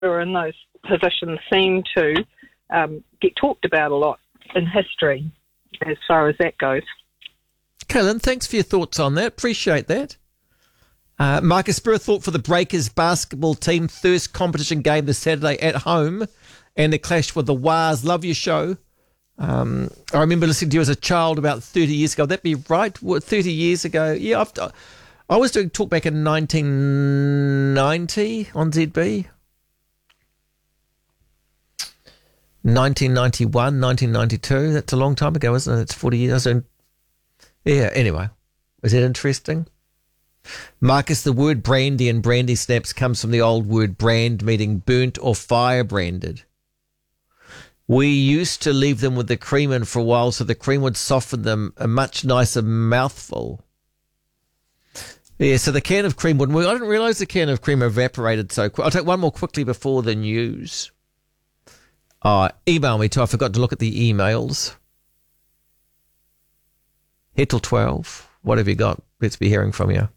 are in those positions seem to get talked about a lot in history as far as that goes. Kaylin, thanks for your thoughts on that. Appreciate that. Marcus Spur, thought for the Breakers basketball team, first competition game this Saturday at home, and the clash with the Wars. Love your show. I remember listening to you as a child about 30 years ago. That'd be right. 30 years ago. Yeah, I was doing talk back in 1990 on ZB. 1991, 1992. That's a long time ago, isn't it? It's 40 years. Yeah, anyway. Was that interesting? Marcus, the word brandy and brandy snaps comes from the old word brand, meaning burnt or fire branded. We used to leave them with the cream in for a while so the cream would soften them a much nicer mouthful. Yeah, so the can of cream wouldn't work. I didn't realise the can of cream evaporated so quick. I'll take one more quickly before the news. Email me too. I forgot to look at the emails. Head till 12. What have you got? Let's be hearing from you.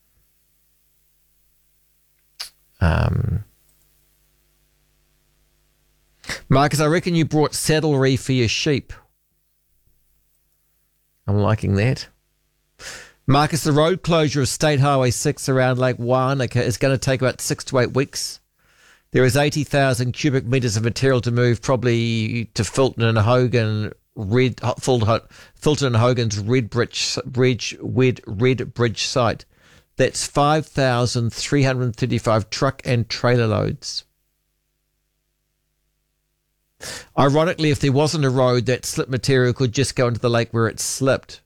Marcus, I reckon you brought saddlery for your sheep. I'm liking that. Marcus, the road closure of State Highway 6 around Lake Wānaka is going to take about 6 to 8 weeks. There is 80,000 cubic metres of material to move, probably to Fulton and Hogan's Red Bridge site. That's 5,335 truck and trailer loads. Ironically, if there wasn't a road, that slipped material could just go into the lake where it slipped.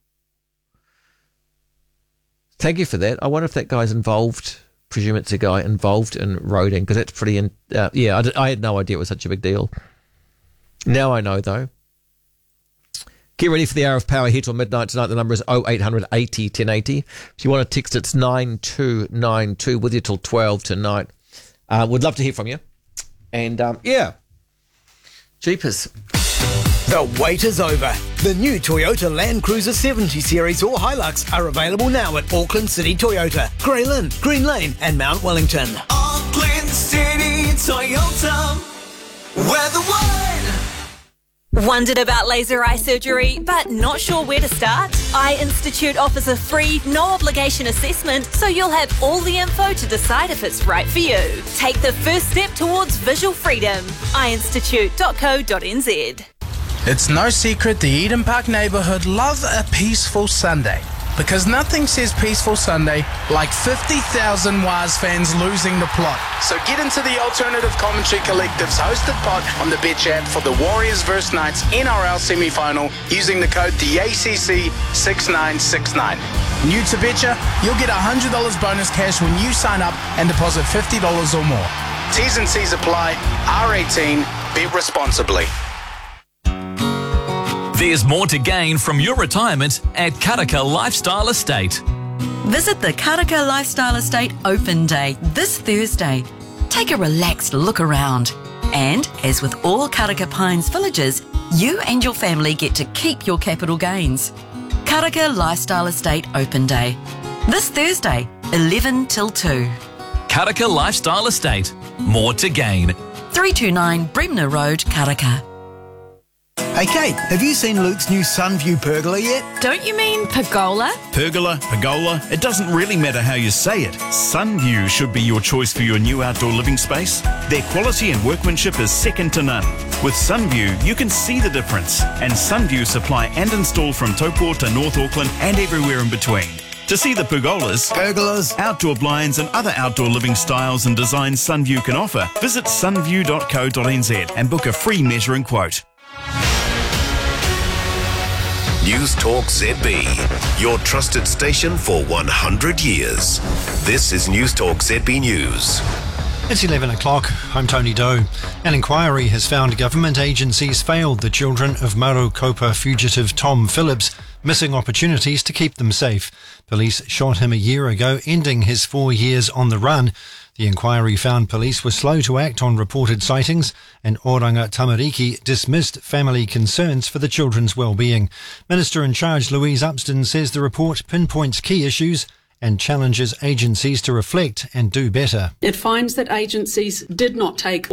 Thank you for that. I wonder if that guy's involved. Presume it's a guy involved in roading, because that's pretty... I had no idea it was such a big deal. Now I know, though. Get ready for the Hour of Power here till midnight tonight. The number is 0800 80 1080. If you want to text, it's 9292 with you till 12 tonight. Would love to hear from you. And, Jeepers. The wait is over. The new Toyota Land Cruiser 70 Series or Hilux are available now at Auckland City Toyota, Grey Lynn, Green Lane and Mount Wellington. Auckland City Toyota, where the one. Wondered about laser eye surgery, but not sure where to start? Eye Institute offers a free, no-obligation assessment, so you'll have all the info to decide if it's right for you. Take the first step towards visual freedom. eyeinstitute.co.nz. It's no secret the Eden Park neighbourhood love a peaceful Sunday. Because nothing says peaceful Sunday like 50,000 Waz fans losing the plot. So get into the Alternative Commentary Collective's hosted pod on the Bet app for the Warriors vs Knights NRL semi-final using the code TACC6969. New to Betcha, you'll get $100 bonus cash when you sign up and deposit $50 or more. T's and C's apply. R18. Bet responsibly. There's more to gain from your retirement at Karaka Lifestyle Estate. Visit the Karaka Lifestyle Estate Open Day this Thursday. Take a relaxed look around. And, as with all Karaka Pines villages, you and your family get to keep your capital gains. Karaka Lifestyle Estate Open Day. This Thursday, 11 till 2. Karaka Lifestyle Estate. More to gain. 329 Bremner Road, Karaka. Hey Kate, have you seen Luke's new Sunview pergola yet? Don't you mean pergola? Pergola, it doesn't really matter how you say it. Sunview should be your choice for your new outdoor living space. Their quality and workmanship is second to none. With Sunview, you can see the difference. And Sunview supply and install from Taupo to North Auckland and everywhere in between. To see the pergolas, outdoor blinds and other outdoor living styles and designs Sunview can offer, visit sunview.co.nz and book a free measuring quote. News Talk ZB, your trusted station for 100 years. This is News Talk ZB News. It's 11 o'clock. I'm Tony Doe. An inquiry has found government agencies failed the children of Marokopa fugitive Tom Phillips, missing opportunities to keep them safe. Police shot him a year ago, ending his 4 years on the run. The inquiry found police were slow to act on reported sightings, and Oranga Tamariki dismissed family concerns for the children's well-being. Minister in charge Louise Upston says the report pinpoints key issues and challenges agencies to reflect and do better. It finds that agencies did not take